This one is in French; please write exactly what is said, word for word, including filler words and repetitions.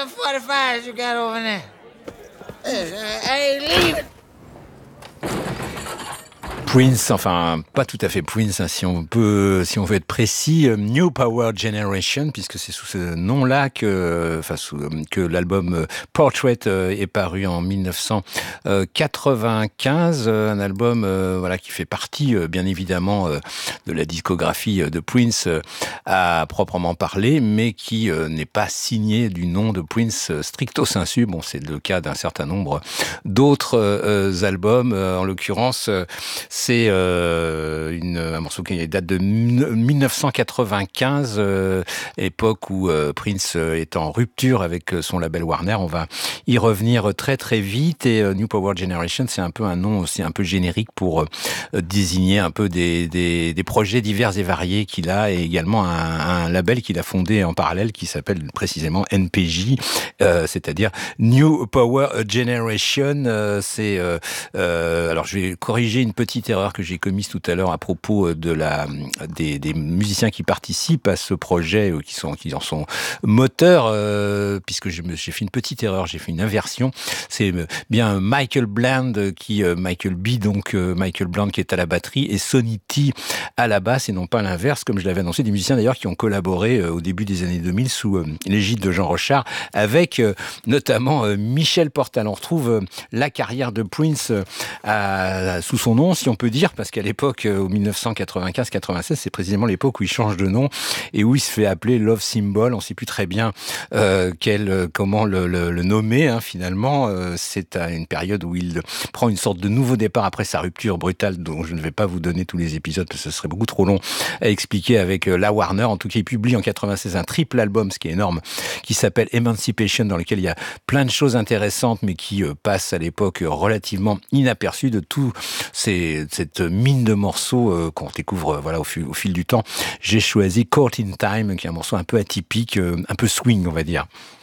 them forty-fives you got over there? Yes, I, I ain't leaving. Prince, enfin pas tout à fait Prince, hein, si on peut, si on veut être précis, New Power Generation, puisque c'est sous ce nom-là que, enfin, sous, que l'album Portrait est paru en dix-neuf cent quatre-vingt-quinze, un album, voilà, qui fait partie, bien évidemment, de la discographie de Prince à proprement parler, mais qui n'est pas signé du nom de Prince stricto sensu. Bon, c'est le cas d'un certain nombre d'autres albums, en l'occurrence. C'est euh, une, un morceau qui date de dix-neuf cent quatre-vingt-quinze, euh, époque où euh, Prince est en rupture avec son label Warner. On va y revenir très très vite. Et euh, New Power Generation, c'est un peu un nom aussi un peu générique pour euh, désigner un peu des, des, des projets divers et variés qu'il a, et également un, un label qu'il a fondé en parallèle qui s'appelle précisément N P J, euh, c'est-à-dire New Power Generation. Euh, c'est euh, euh, alors je vais corriger une petite erreur que j'ai commise tout à l'heure à propos de la des, des musiciens qui participent à ce projet, qui sont qui en sont moteurs, euh, puisque je me, j'ai fait une petite erreur, j'ai fait une inversion. C'est bien Michael Bland qui Michael B donc Michael Bland qui est à la batterie et Sonny T à la basse, et non pas l'inverse comme je l'avais annoncé. Des musiciens d'ailleurs qui ont collaboré au début des années deux mille sous l'égide de Jean Rochard, avec notamment Michel Portal. On retrouve la carrière de Prince à, sous son nom, si on peut dire, parce qu'à l'époque, au dix-neuf cent quatre-vingt-quinze quatre-vingt-seize, c'est précisément l'époque où il change de nom et où il se fait appeler Love Symbol. On ne sait plus très bien euh, quel, comment le, le, le nommer, hein, finalement. Euh, c'est à une période où il prend une sorte de nouveau départ après sa rupture brutale, dont je ne vais pas vous donner tous les épisodes, parce que ce serait beaucoup trop long à expliquer avec la Warner. En tout cas, il publie en quatre-vingt-seize un triple album, ce qui est énorme, qui s'appelle Emancipation, dans lequel il y a plein de choses intéressantes, mais qui euh, passent à l'époque relativement inaperçues de tout ces, cette mine de morceaux euh, qu'on découvre euh, voilà, au, fil, au fil du temps. J'ai choisi Caught in Time, qui est un morceau un peu atypique, euh, un peu swing, on va dire.